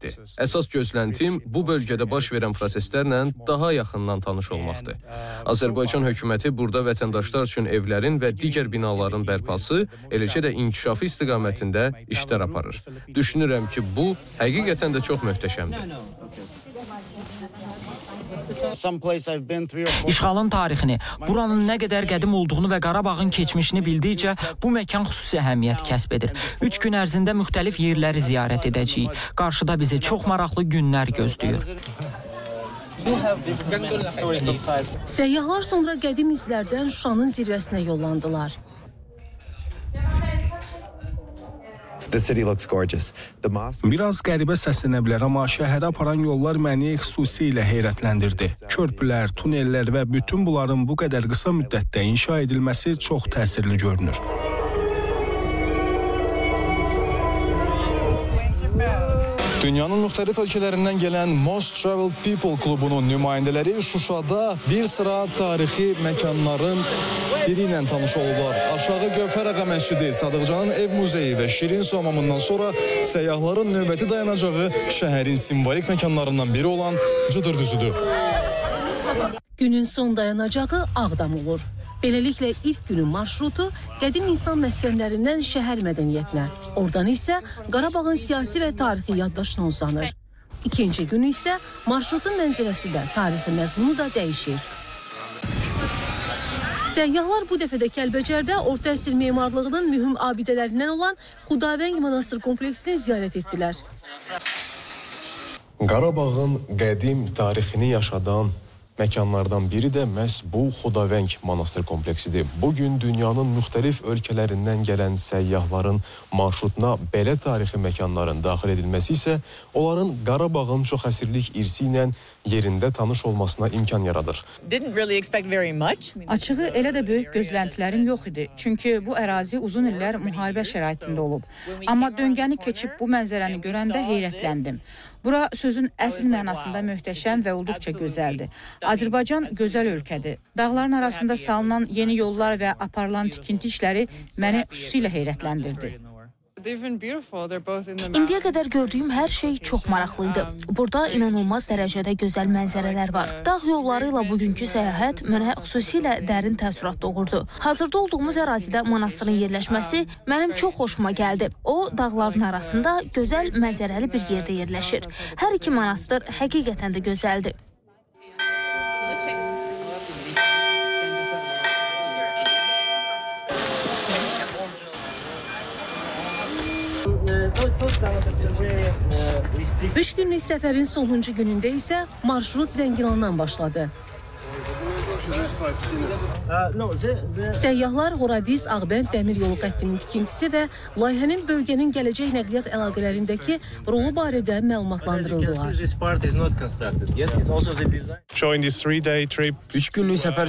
etdi. Əsas gözləntim bu bölgədə baş verən proseslərlə daha yaxından tanış olmaqdır. Azərbaycan hökuməti burada vətəndaşlar üçün evlərin və digər binaların bərpası, eləcə də inkişafı istiqamətində işlər aparır. Düşünürəm ki, bu həqiqətən də çox möhtəşəmdir. İşğalın tarixini, buranın nə qədər qədim olduğunu və Qarabağın keçmişini bildikcə bu məkan xüsusi əhəmiyyət kəsb edir. 3 gün ərzində müxtəlif yerləri ziyarət edəcəyik. Qarşıda bizi çox maraqlı günlər gözləyir. Səyyahlar sonra qədim izlərdən Şuşanın zirvəsinə yollandılar. Biraz qəribə səslənə bilər, amma şəhərə aparan yollar məni xüsusilə heyrətləndirdi. Körpülər, tunellər və bütün bunların bu qədər qısa müddətdə inşa edilməsi çox təsirli görünür. Dünyanın müxtəlif ölkələrindən gələn Most Traveled People klubunun nümayəndələri Şuşada bir sıra tarixi məkanların biri ilə tanış olublar. Aşağı Gövhər Ağa məscidi, Sadıqcanın ev muzeyi və Şirin su hamamından sonra səyyahların növbəti dayanacağı şəhərin simvolik məkanlarından biri olan Cıdır düzüdür. Günün son dayanacağı Ağdam olur. Beləliklə ilk günün marşrutu qədim insan məskənlərindən şəhər mədəniyyətinə, oradan isə Qarabağın siyasi və tarixi yaddaşına uzanır. İkinci gün isə marşrutun mənzərəsi də, tarixi məzmunu da dəyişir. Səyyahlar bu dəfə də Kəlbəcərdə orta əsr memarlığının mühüm abidələrindən olan Xudavəng Manastır kompleksini ziyarət etdilər. Qarabağın qədim tarixini yaşadan məkanlardan biri də məhz bu Xudavəng Manastır kompleksidir. Bugün dünyanın müxtəlif ölkələrindən gələn səyyahların marşrutuna belə tarixi məkanların daxil edilməsi isə onların Qarabağın çox əsrlik irsi ilə yerində tanış olmasına imkan yaradır. Açığı elə də böyük gözləntilərim yox idi. Çünki bu ərazi uzun illər müharibə şəraitində olub. Amma döngəni keçib bu mənzərəni görəndə heyrətləndim. Bura sözün əsl mənasında möhtəşəm və olduqca gözəldir. Azərbaycan gözəl ölkədir. Dağların arasında salınan yeni yollar və aparılan tikinti işləri məni xüsusilə heyrətləndirdi. İndiyə qədər gördüyüm hər şey çox maraqlıydı. Burada inanılmaz dərəcədə gözəl mənzərələr var. Dağ yolları ilə bugünkü səyahət mənə xüsusilə dərin təəssürat doğurdu. Hazırda olduğumuz ərazidə monastırın yerləşməsi mənim çox xoşuma gəldi. O, dağların arasında gözəl mənzərəli bir yerdə yerləşir. Hər iki monastır həqiqətən də gözəldir. Üç günlük səfərin sonuncu günündə isə marşrut Zəngilandan başladı. Səyyahlar Horadiz Ağbənd dəmir yolu xəttinin tikintisi və layihənin bölgənin gələcək nəqliyyat əlaqələrindəki rolu barədə məlumatlandırıldılar. 3 günlük səfər